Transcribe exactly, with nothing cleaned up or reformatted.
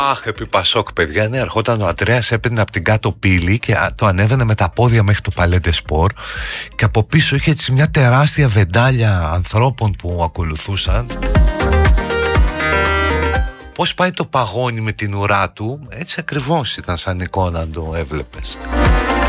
Αχ, επί Πασόκ, παιδιά, ναι, ερχόταν ο Αντρέας, έπαιρνε από την κάτω πύλη και το ανέβαινε με τα πόδια μέχρι το Παλέντε Σπορ και από πίσω είχε έτσι μια τεράστια βεντάλια ανθρώπων που ακολουθούσαν. Πώς πάει το παγόνι με την ουρά του, έτσι ακριβώς ήταν σαν εικόνα, το έβλεπες.